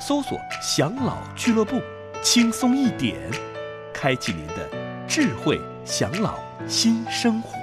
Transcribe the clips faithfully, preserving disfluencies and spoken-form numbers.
搜索“享老俱乐部”，轻松一点，开启您的智慧享老新生活。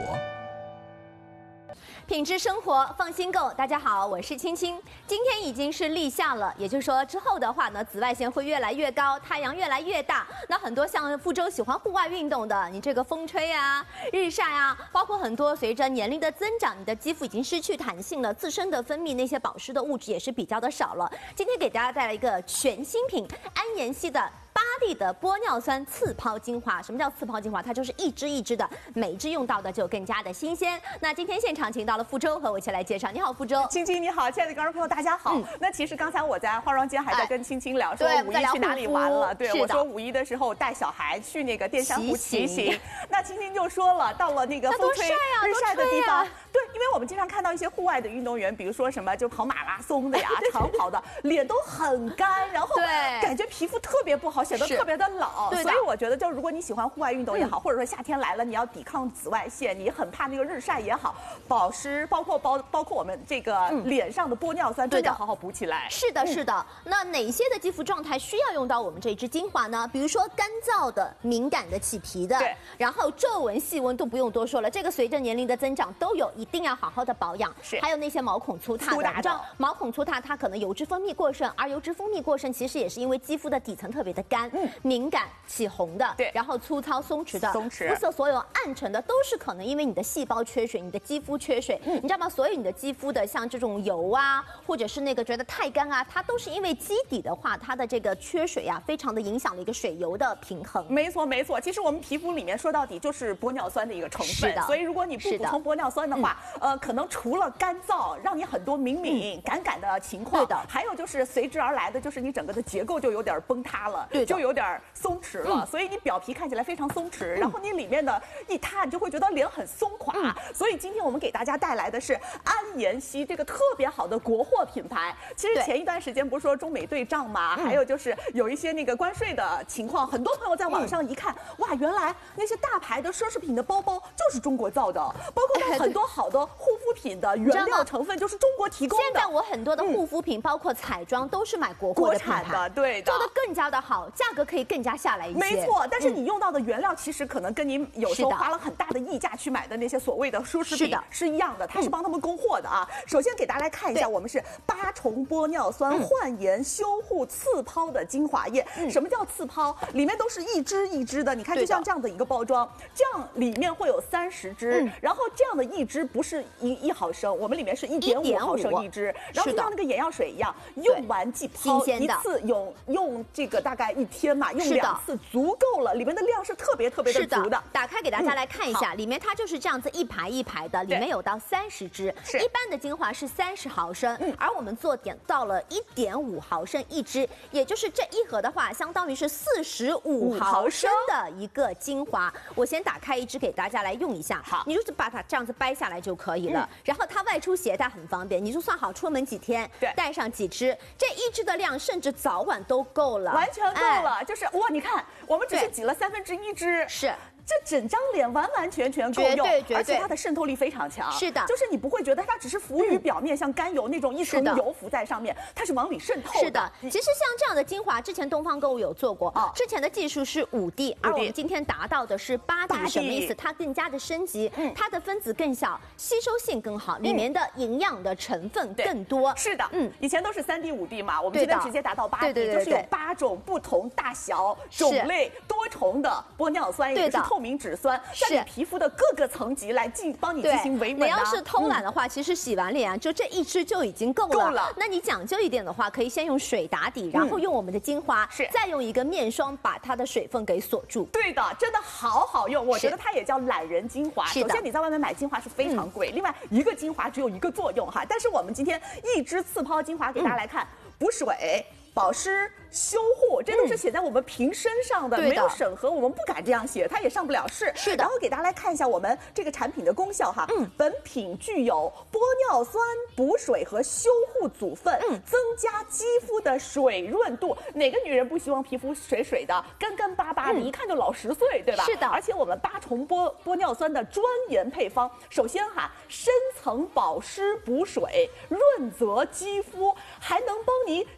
品质生活，放心购。大家好，我是青青。今天已经是立夏了，也就是说之后的话呢，紫外线会越来越高，太阳越来越大。那很多像福州喜欢户外运动的，你这个风吹啊、日晒啊，包括很多随着年龄的增长，你的肌肤已经失去弹性了，自身的分泌那些保湿的物质也是比较的少了。今天给大家带来一个全新品，安妍希的巴黎的玻尿酸次抛精华。什么叫次抛精华？它就是一支一支的，每一支用到的就更加的新鲜。那今天现场请到了福州，和我一起来介绍。你好，福州。 青青你好，亲爱的观众朋友大家好。嗯、那其实刚才我在化妆间还在跟青青聊，说五一去哪里玩了？对，我说五一的时候带小孩去那个淀山湖骑行。那青青就说了，到了那个风吹日晒的地方，对，因为我们经常看到一些户外的运动员，比如说什么就跑马拉松的呀、长跑的，脸都很干，然后感觉皮肤特别不好，显得特别的老。所以我觉得，就如果你喜欢户外运动也好，或者说夏天来了，你要抵抗紫外线，你很怕那个日晒也好，保湿，包括包包括我们这个脸上的玻尿酸，真的要好好补起来。 是的，是的。那哪些的肌肤状态需要用到我们这支精华呢？比如说干燥的、敏感的、起皮的， 对， 然后皱纹、细纹都不用多说了，这个随着年龄的增长都有，一定要好好的保养。 是， 还有那些毛孔粗大的，你知道毛孔粗大，它可能油脂分泌过剩，而油脂分泌过剩其实也是因为肌肤的底层特别的干、嗯、敏感、起红的， 对， 然后粗糙松弛的， 松弛， 肤色所有暗沉的，都是可能因为你的细胞缺水，你的肌肤缺水，嗯，你知道吗？所有你的肌肤的像这种油啊，或者是那个觉得太干啊，它都是因为基底的话，它的这个缺水啊，非常的影响了一个水油的平衡。 没错，没错。其实我们皮肤里面说到底就是玻尿酸的一个成分，所以如果你不补充玻尿酸的话，嗯、呃，可能除了干燥，让你很多敏敏、感感的情况， 对的， 还有就是随之而来的就是你整个的结构就有点崩塌了， 对， 就有点松弛了，嗯、所以你表皮看起来非常松弛，嗯、然后你里面的一塌，你就会觉得脸很松垮。嗯、所以今天我们给大家带来的是安妍希这个特别好的国货品牌。其实前一段时间不是说中美对账嘛，嗯、还有就是有一些那个关税的情况，很多朋友在网上一看，嗯、哇，原来那些大牌的奢侈品的包包就是中国造的，包括很多好的护肤品的原料成分就是中国提供的。 现在我很多的护肤品，嗯、包括彩妆都是买国货的品牌， 国产的，对的， 做的更加的好，价格可以更加下来一些。 没错，但是你用到的原料其实可能跟你有时候花了很大的溢价去买的那些所谓的奢侈品是一样的，它是帮他们供货的啊。嗯、首先给大家来看一下，我们是八重玻尿酸焕颜修护次抛的精华液。嗯、什么叫次抛？里面都是一支一支的，你看就像这样的一个包装，这样里面会有三十支，嗯、然后这样的一支不是一一毫升，我们里面是一点五毫升一支，然后就像那个眼药水一样，用完即抛，一次用用这个大概一天嘛，用两次足够了，里面的量是特别特别的足的。 打开给大家来看一下，嗯、里面它就是这样子一排一排的，里面有到三十支，一般的精华是三十毫升，嗯、而我们做点到了一点五毫升一支，也就是这一盒的话，相当于是四十五毫升的一个精华。我先打开一支给大家来用一下，好，你就是把它这样子掰下来就可以了。嗯、然后它外出携带很方便，你就算好出门几天，对，带上几支，这一支的量甚至早晚都够了， 完全够了。哎、就是哇，你看，我们只是挤了三分之一支， 是。 这整张脸完完全全够用，而且它的渗透力非常强。 是的， 就是你不会觉得它只是浮于表面，嗯、像甘油那种一层油浮在上面，它是往里渗透的。 是的，其实像这样的精华，之前东方购物有做过，哦、之前的技术是五 D， 而我们今天达到的是八 D， 什么意思？它更加的升级，嗯、它的分子更小，吸收性更好，里面的营养的成分更多。 嗯、是的，嗯，以前都是三 D 五 D 嘛，我们今天直接达到八 D， 就是有八种不同大小、种类、多重的玻尿酸，也就是透明质酸。在你皮肤的各个层级来进帮你进行维稳、啊。 你要是偷懒的话，嗯、其实洗完脸啊，就这一支就已经够了。 够了。 那你讲究一点的话，可以先用水打底，然后用我们的精华， 是、嗯、 再用一个面霜把它的水分给锁住。 对的，真的好好用。我觉得它也叫懒人精华。首先你在外面买精华是非常贵，嗯、另外一个精华只有一个作用哈。但是我们今天一支次抛精华给大家来看，嗯、补水、保湿。修护，这都是写在我们瓶身上的，嗯、没有审核，我们不敢这样写，它也上不了市。 是的。 然后给大家来看一下我们这个产品的功效哈。嗯。本品具有玻尿酸补水和修护组分，嗯，增加肌肤的水润度。哪个女人不希望皮肤水水的、干干巴巴的，嗯、一看就老十岁，对吧？ 是的。 而且我们八重玻玻尿酸的专研配方，首先哈，深层保湿补水，润泽肌肤，还能帮你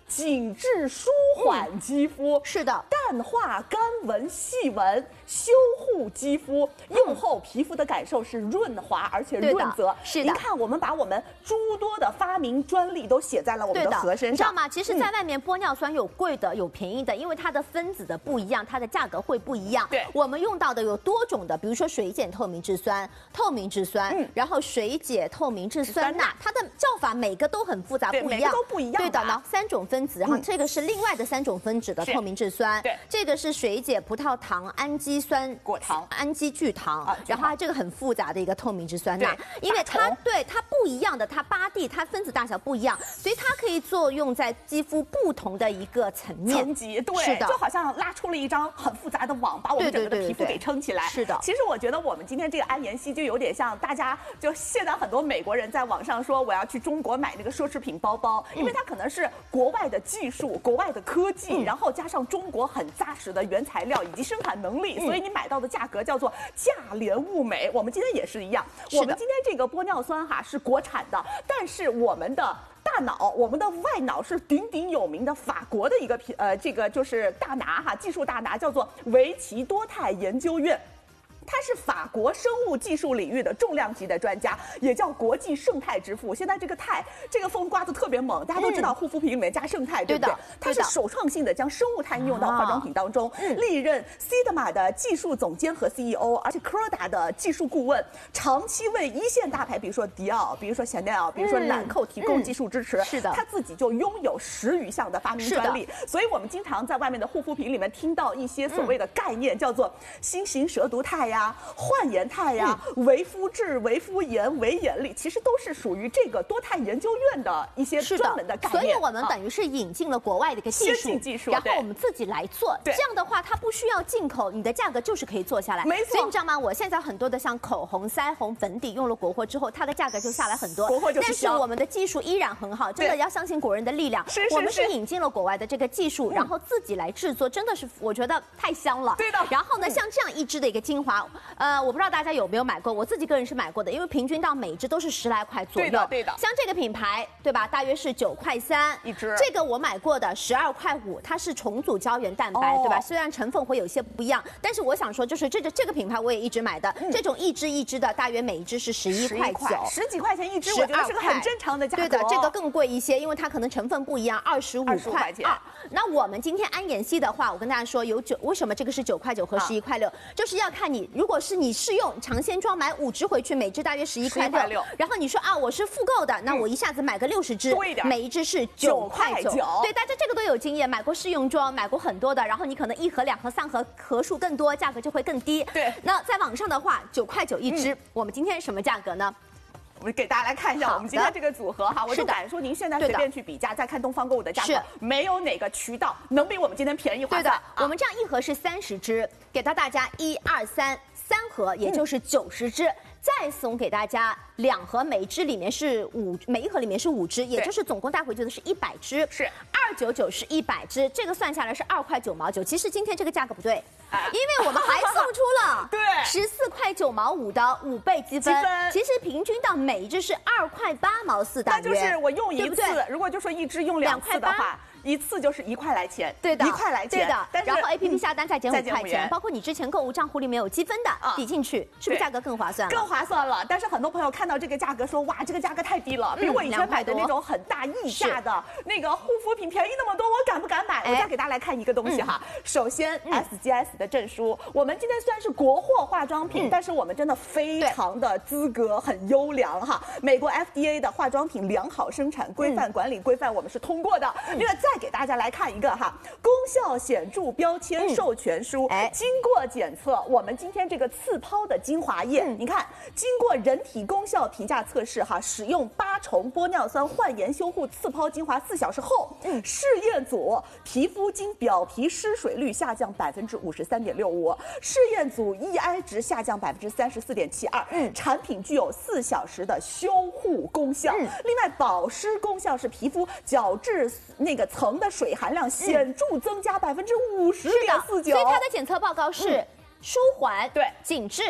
紧致舒缓肌肤， 是的， 淡化干纹细纹，修护肌肤，用后皮肤的感受是润滑而且润泽。 是的， 您看，我们把我们诸多的发明专利都写在了我们的盒身上， 你知道吗？其实，在外面玻尿酸有贵的，有便宜的，因为它的分子的不一样，它的价格会不一样。 对， 我们用到的有多种的，比如说水解透明质酸、透明质酸，嗯，然后水解透明质酸钠，它的叫法每个都很复杂，不一样， 每个都不一样。 对的呢，三种分子，然后这个是另外的三种分子的透明质酸， 对， 这个是水解葡萄糖氨基酸果糖、 氨基聚糖，然后它这个很复杂的一个透明质酸钠，因为它对它不一样的，它八地它分子大小不一样，所以它可以作用在肌肤不同的一个层面层级，对， 是的， 就好像拉出了一张很复杂的网，把我们整个的皮肤给撑起来。 是的， 其实我觉得我们今天这个安妍希就有点像大家，就现在很多美国人在网上说我要去中国买那个奢侈品包包，因为它可能是国外的技术、国外的科技，嗯、然后加上中国很扎实的原材料以及生产能力，嗯、所以你买到的价格叫做价廉物美。我们今天也是一样，我们今天这个玻尿酸哈是国产的，但是我们的大脑，我们的外脑是鼎鼎有名的法国的一个呃，这个就是大拿哈，技术大拿，叫做维奇多肽研究院。他是法国生物技术领域的重量级的专家，也叫国际胜肽之父。现在这个肽，这个风刮得特别猛，大家都知道护肤品里面加胜肽，对不对？他是首创性的将生物肽应用到化妆品当中，历任 Sigma 的技术总监和 C E O， 而且 Croda 的技术顾问，长期为一线大牌，比如说迪奥，比如说 Chanel， 比如说兰蔻提供技术支持。 是的， 他自己就拥有十余项的发明专利，所以我们经常在外面的护肤品里面听到一些所谓的概念，叫做新型蛇毒肽呀、焕颜肽呀、嗯、维肤质、维肤颜、维眼力，其实都是属于这个多肽研究院的一些专门的概念。 所以我们等于是引进了国外的一个技术， 先进技术， 然后我们自己来做。这样的话，它不需要进口，你的价格就是可以做下来。 没错。 所以你知道吗？我现在很多的像口红、腮红、粉底用了国货之后，它的价格就下来很多。 国货就是香。 但是我们的技术依然很好，真的要相信国人的力量。 是是是。 我们是引进了国外的这个技术，然后自己来制作，真的是我觉得太香了。 对的。 然后呢，像这样一支的一个精华，呃，我不知道大家有没有买过，我自己个人是买过的，因为平均到每一支都是十来块左右。 对的，对的。 像这个品牌，对吧？大约是九块三一支。 这个我买过的十二块五，它是重组胶原蛋白，哦、对吧？虽然成分会有些不一样，但是我想说，就是这个这个品牌我也一直买的，嗯、这种一支一支的，大约每一支是十一块九， 十几块钱一支，我觉得是个很正常的价格。 对的，这个更贵一些，因为它可能成分不一样，二十五块二。那我们今天安妍希的话，我跟大家说有九，为什么这个是九块九和十一块六？就是要看你，如果是你试用尝鲜装买五支回去，每支大约十一块六。然后你说啊，我是复购的，那我一下子买个六十支， 多一点， 每一支是九块九。对，大家这个都有经验，买过试用装，买过很多的，然后你可能一盒、两盒、三盒，盒数更多，价格就会更低。 对。 那在网上的话，九块九一支，嗯、我们今天什么价格呢？ 我给大家来看一下我们今天这个组合哈，我就敢说您现在随便去比价，再看东方购物的价格，没有哪个渠道能比我们今天便宜划算。 对的，我们这样一盒是三十支，给到大家一二三三盒，也就是九十支。嗯，再送给大家两盒，每一支里面是五，每一盒里面是五支，也就是总共带回去的是一百支， 是二九九是一百支，这个算下来是二块九毛九。其实今天这个价格不对，啊、因为我们还送出了对十四块九毛五的五倍积分，其实平均到每一支是二块八毛四大约。 那就是我用一次，如果就说一支用两次的话。一次就是一块来钱， 对的， 一块来钱， 对的。然后 A P P 下单再减五块钱， 钱，包括你之前购物账户里面有积分的，抵进去，是不是价格更划算了？ 更划算了。但是很多朋友看到这个价格说，哇，这个价格太低了，比我以前买的那种很大溢价的那个护肤品便宜那么多，我敢不敢买？我再给大家来看一个东西哈。首先 S G S 的证书，我们今天虽然是国货化妆品，但是我们真的非常的资格很优良哈。美国 F D A 的化妆品良好生产规范管理规范我们是通过的。另外再给大家来看一个哈，功效显著标签授权书，嗯、经过检测，我们今天这个次抛的精华液，嗯、你看，经过人体功效评价测试哈，使用八重玻尿酸焕颜修护次抛精华四小时后，嗯、试验组皮肤经表皮失水率下降百分之五十三点六五，试验组 E I 值下降百分之三十四点七二，嗯，产品具有四小时的修护功效，嗯、另外保湿功效是皮肤角质那个层的水含量显著增加百分之五十点四九， 所以它的检测报告是舒缓、 对紧致、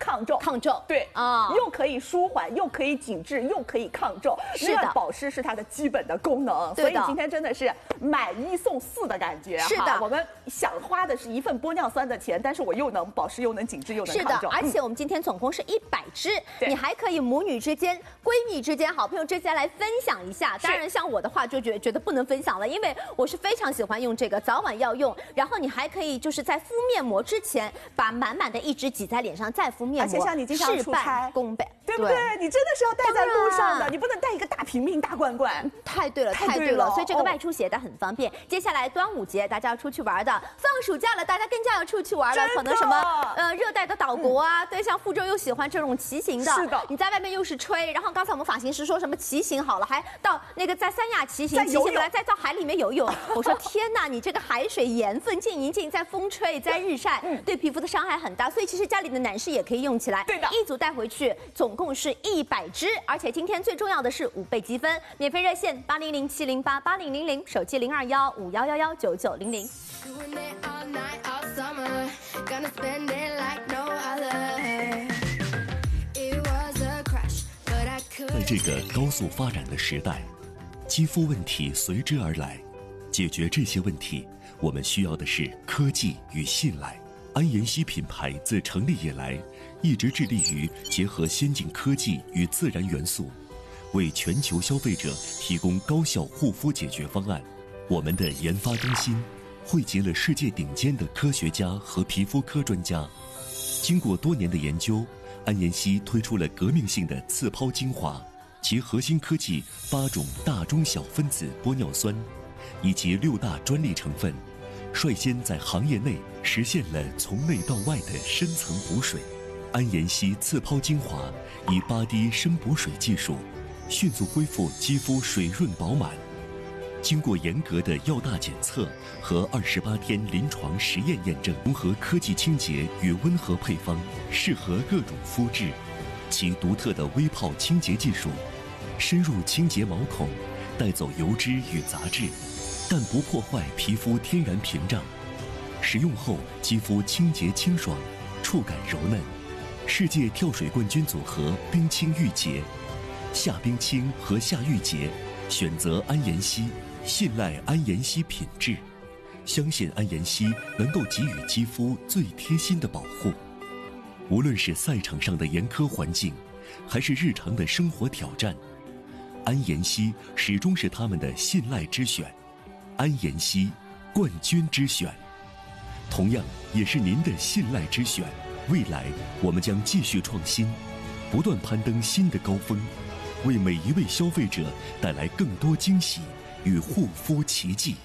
抗皱， 抗皱， 对啊，又可以舒缓，又可以紧致，又可以抗皱。 是的， 保湿是它的基本的功能，所以今天真的是买一送四的感觉。 是的， 我们想花的是一份玻尿酸的钱，但是我又能保湿，又能紧致，又能抗皱。 是的，而且我们今天总共是一百支，你还可以母女之间、闺蜜之间、好朋友之间来分享一下。当然，像我的话就觉觉得不能分享了，因为我是非常喜欢用这个，早晚要用。然后你还可以就是在敷面膜之前，把满满的一支挤在脸上，再敷面膜， 而且像你经常出差， 功倍， 对不对？你真的是要带在路上的，你不能带一个大瓶瓶大罐罐。 太对了，太对了，所以这个外出携带很方便。接下来端午节大家要出去玩的，放暑假了大家更加要出去玩了，可能什么呃热带的岛国啊，对，像福州又喜欢这种骑行的， 是的， 你在外面又是吹，然后刚才我们发型师说什么骑行好了，还到那个在三亚骑行，骑行回来再到海里面游泳，我说天哪，你这个海水盐分进一进，在风吹，在日晒，对皮肤的伤害很大，所以其实家里的男士也可以用起来， 对的， 一组带回去，总共是一百支，而且今天最重要的是五倍积分，免费热线八零零七零八八零零零，手机零二幺五幺幺幺九九零零。 在这个高速发展的时代，肌肤问题随之而来。解决这些问题，我们需要的是科技与信赖。安妍希品牌自成立以来，一直致力于结合先进科技与自然元素，为全球消费者提供高效护肤解决方案。我们的研发中心汇集了世界顶尖的科学家和皮肤科专家，经过多年的研究，安妍希推出了革命性的刺抛精华，其核心科技八种大中小分子玻尿酸，以及六大专利成分，率先在行业内实现了从内到外的深层补水。安妍希刺抛精华以八滴深补水技术，迅速恢复肌肤水润饱满。经过严格的药大检测和二十八天临床实验验证，融合科技清洁与温和配方，适合各种肤质。其独特的微泡清洁技术，深入清洁毛孔，带走油脂与杂质，但不破坏皮肤天然屏障。使用后，肌肤清洁清爽，触感柔嫩。世界跳水冠军组合冰清玉洁，夏冰清和夏玉洁，选择安妍希。信赖安妍希品质，相信安妍希能够给予肌肤最贴心的保护。无论是赛场上的严苛环境，还是日常的生活挑战，安妍希始终是他们的信赖之选。安妍希，冠军之选，同样也是您的信赖之选。未来我们将继续创新，不断攀登新的高峰，为每一位消费者带来更多惊喜与护肤奇迹。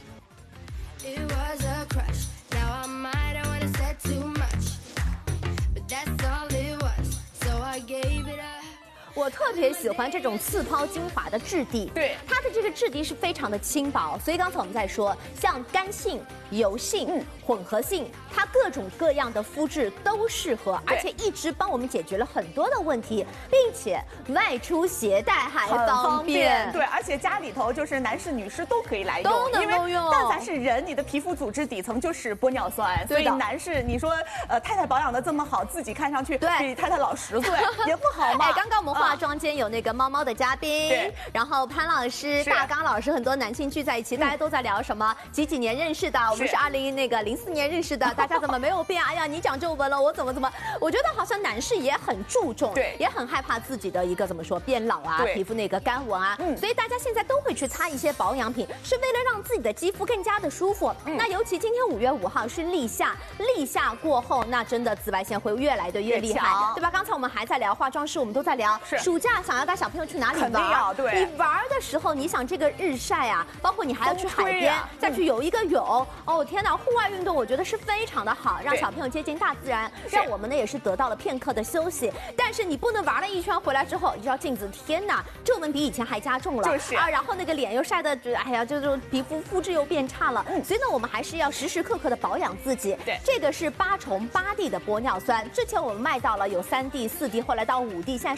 我特别喜欢这种刺抛精华的质地， 对它的这个质地是非常的轻薄，所以刚才我们在说，像干性、油性、嗯、混合性，它各种各样的肤质都适合，而且一直帮我们解决了很多的问题，并且外出携带还方便。 对，而且家里头就是男士、女士都可以来用， 都能够用。 但凡是人，你的皮肤组织底层就是玻尿酸，所以男士，你说呃太太保养的这么好，自己看上去比太太老十岁也不好嘛。 哎，刚刚我们化妆间有那个猫猫的嘉宾， 对， 然后潘老师、大刚老师，很多男性聚在一起，大家都在聊什么？几几年认识的？我们是二零那个零四年认识的，大家怎么没有变？哎呀，你长皱纹了，我怎么怎么？我觉得好像男士也很注重， 对， 也很害怕自己的一个怎么说变老啊，皮肤那个干纹啊，嗯，所以大家现在都会去擦一些保养品，是为了让自己的肌肤更加的舒服。嗯、那尤其今天五月五号是立夏，立夏过后，那真的紫外线会越来的越厉害，对吧？刚才我们还在聊化妆师，我们都在聊，暑假想要带小朋友去哪里玩？ 肯定要对。 你玩的时候，你想这个日晒啊，包括你还要去海边，啊、再去游一个泳，哦天哪！户外运动我觉得是非常的好，让小朋友接近大自然，让我们呢也是得到了片刻的休息。但是你不能玩了一圈回来之后，你知道镜子，天哪，皱纹比以前还加重了， 就是啊，然后那个脸又晒得，哎呀，就是皮肤肤质又变差了。嗯，所以呢，我们还是要时时刻刻的保养自己。 对， 这个是八重八 D 的玻尿酸，之前我们卖到了有三 D、四 D， 后来到五 D， 现在是八 D。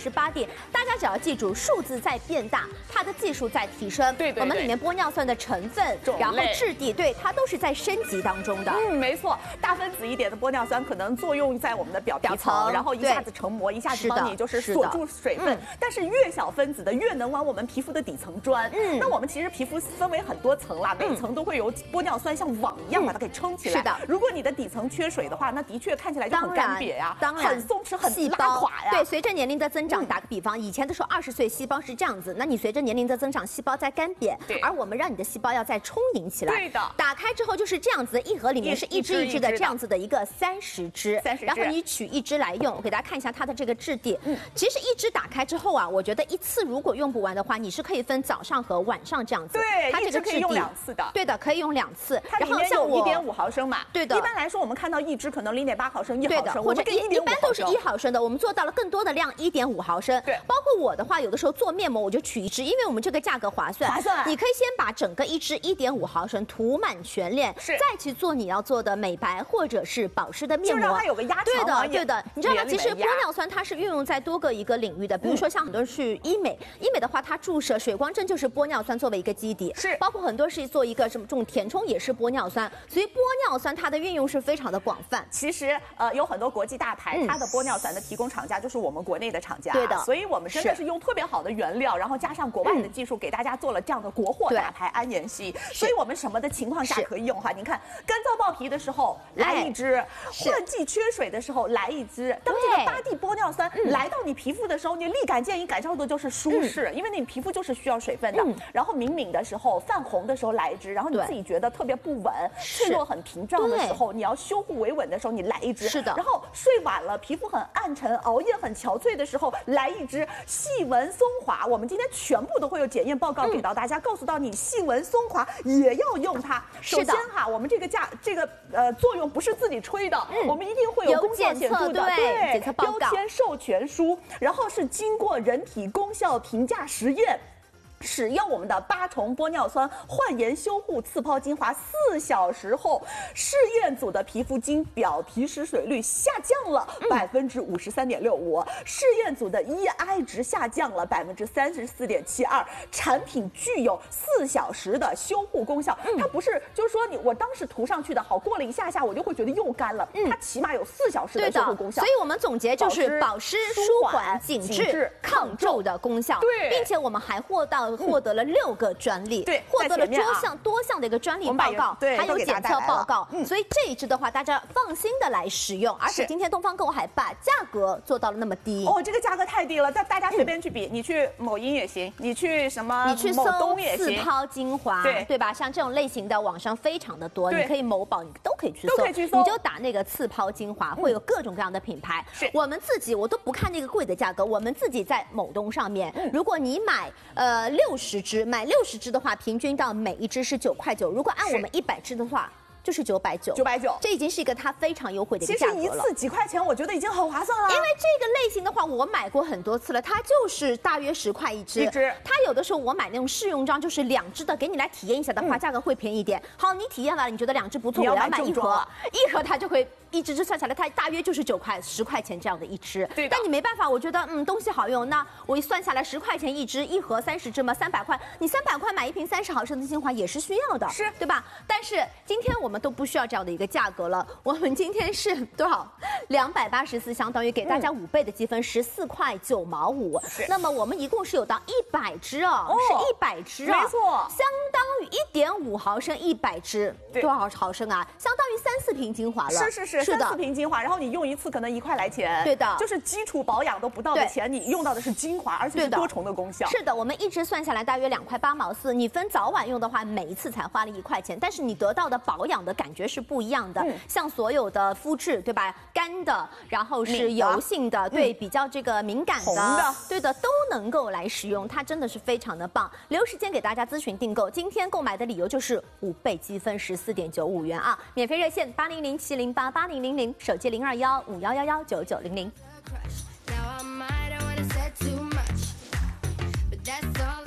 大家只要记住，数字在变大，它的技术在提升。 对对对， 我们里面玻尿酸的成分，然后质地，对它都是在升级当中的。 嗯，没错，大分子一点的玻尿酸可能作用在我们的表皮层，然后一下子成膜，一下子帮你就是锁住水分。但是越小分子的越能往我们皮肤的底层钻。嗯，那我们其实皮肤分为很多层啦，每层都会有玻尿酸像网一样把它给撑起来。是的，如果你的底层缺水的话，那的确看起来就很干瘪呀，当然很松弛，很拉垮呀。 对，随着年龄的增长，打个比方，以前的时候二十岁细胞是这样子，那你随着年龄的增长，细胞在干瘪，而我们让你的细胞要再充盈起来。 对的， 打开之后就是这样子的，一盒里面是一支一支的这样子的一个三十支，三十支，然后你取一支来用，我给大家看一下它的这个质地。嗯，其实一支打开之后啊，我觉得一次如果用不完的话，你是可以分早上和晚上这样子。 对，它这个可以用两次的。 对的，可以用两次。 它里面有一点五毫升嘛。 对的。 一般来说，我们看到一支可能零点八毫升、一毫升， 我这一一般都是一毫升的，我们做到了更多的量，一点五毫升。 对。 包括我的话，有的时候做面膜我就取一支，因为我们这个价格划算。 划算。 你可以先把整个一支一点五毫升涂满全脸， 是。 再去做你要做的美白或者是保湿的面膜， 就让它有个压强。 对的，对的。你知道吗？其实玻尿酸它是运用在多个一个领域的，比如说像很多人去医美，医美的话它注射水光针就是玻尿酸作为一个基底， 是。 包括很多是做一个什么这种填充也是玻尿酸，所以玻尿酸它的运用是非常的广泛。 其实呃有很多国际大牌，它的玻尿酸的提供厂家就是我们国内的厂家， 对的。 所以我们真的是用特别好的原料，然后加上国外的技术，给大家做了这样的国货大牌安妍希。所以我们什么的情况下可以用哈？你看干燥爆皮的时候来一支，换季缺水的时候来一支。当这个八 D 玻尿酸来到你皮肤的时候，你立竿见影感受的就是舒适，因为你皮肤就是需要水分的。然后敏敏的时候、泛红的时候来一支，然后你自己觉得特别不稳、脆弱很屏障的时候，你要修护维稳的时候，你来一支。 是的。 然后睡晚了，皮肤很暗沉、熬夜很憔悴的时候，来一支细纹松滑。我们今天全部都会有检验报告给到大家，告诉到你细纹松滑也要用它。首先哈，我们这个价这个呃作用不是自己吹的，我们一定会有功效显著的对检测报告、 标签授权书，然后是经过人体功效评价实验。使用我们的八重玻尿酸焕颜修护次抛精华四小时后，试验组的皮肤经表皮失水率下降了百分之五十三点六五，试验组的 E I 值下降了百分之三十四点七二。产品具有四小时的修护功效，它不是就是说你我当时涂上去的好，过了一下下我就会觉得又干了，它起码有四小时的修护功效。 所以我们总结就是保湿、舒缓、紧致、抗皱的功效。 对， 并且我们还获到。获得了六个专利， 对， 获得了多项多项的一个专利报告， 对， 还有检测报告，所以这一支的话，大家放心的来使用。而且今天东方购还把价格做到了那么低， 哦，这个价格太低了，大大家随便去比，你去某音也行，你去什么， 你去搜次抛精华，对对吧？像这种类型的网上非常的多，你可以某宝你都可以去搜， 都可以去搜， 你就打那个次抛精华，会有各种各样的品牌。 是我们自己我都不看那个贵的价格，我们自己在某东上面，如果你买呃六十。买六十支的话，平均到每一支是九块九。如果按我们一百支的话，就是九百九。 九百九， 这已经是一个它非常优惠的一个价格了。 其实一次几块钱，我觉得已经很划算了。 因为这个类型的话，我买过很多次了，它就是大约十块一支。 一支。 它有的时候我买那种试用装，就是两支的，给你来体验一下的话，价格会便宜一点。好，你体验完了，你觉得两支不错，我要买一盒，一盒它就会。一支支算下来，它大约就是九块、十块钱这样的一支。 对。 但你没办法，我觉得嗯东西好用，那我一算下来十块钱一支，一盒三十支嘛，三百块。你三百块买一瓶三十毫升的精华也是需要的， 是对吧？但是今天我们都不需要这样的一个价格了，我们今天是多少？两百八十四，相当于给大家五倍的积分，十四块九毛五。 是。 那么我们一共是有到一百支哦，哦是一百支啊， 没错， 相当于一点五毫升一百支，多少毫升啊？相当于三四瓶精华了。 是是是， 是的， 三四瓶精华。然后你用一次可能一块来钱， 对的， 就是基础保养都不到的钱，你用到的是精华，而且是多重的功效。 是的，我们一支算下来大约两块八毛四，你分早晚用的话，每一次才花了一块钱，但是你得到的保养的感觉是不一样的。嗯、像所有的肤质，对吧？干的，然后是油性的，对，嗯、比较这个敏感的， 的对的，都能够来使用，它真的是非常的棒。留时间给大家咨询订购，今天购买的理由就是五倍积分，十四点九五元啊！免费热线八零零七零八八零零零，手机。零二幺五幺幺幺九九零零。大家好，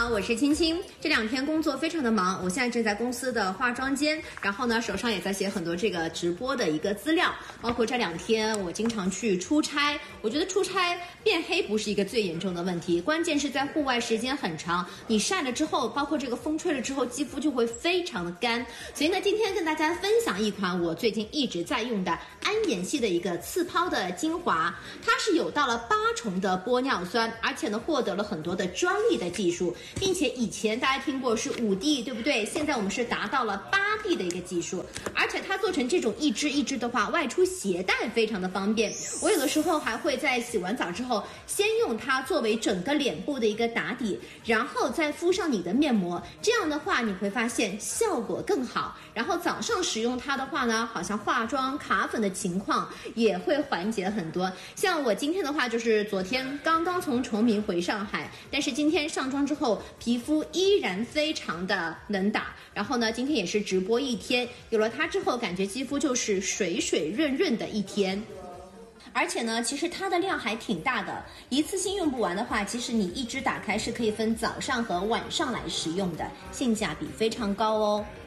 好，我是青青。这两天工作非常的忙，我现在正在公司的化妆间，然后呢手上也在写很多这个直播的一个资料，包括这两天我经常去出差。我觉得出差变黑不是一个最严重的问题，关键是在户外时间很长，你晒了之后，包括这个风吹了之后，肌肤就会非常的干。所以呢，今天跟大家分享一款我最近一直在用的安妍系的一个次抛的精华，它是有到了八重的玻尿酸，而且呢获得了很多的专利的技术，并且以前大家听过是五 D 对不对？现在我们是达到了八 D 的一个技术，而且它做成这种一支一支的话，外出携带非常的方便。我有的时候还会在洗完澡之后，先用它作为整个脸部的一个打底，然后再敷上你的面膜，这样的话你会发现效果更好。然后早上使用它的话呢，好像化妆卡粉的情况也会缓解很多。像我今天的话，就是昨天刚刚从崇明回上海，但是今天上妆之后，皮肤依然非常的能打。然后呢，今天也是直播一天，有了它之后，感觉肌肤就是水水润润的一天。而且呢，其实它的量还挺大的，一次性用不完的话，其实你一支打开是可以分早上和晚上来使用的，性价比非常高哦。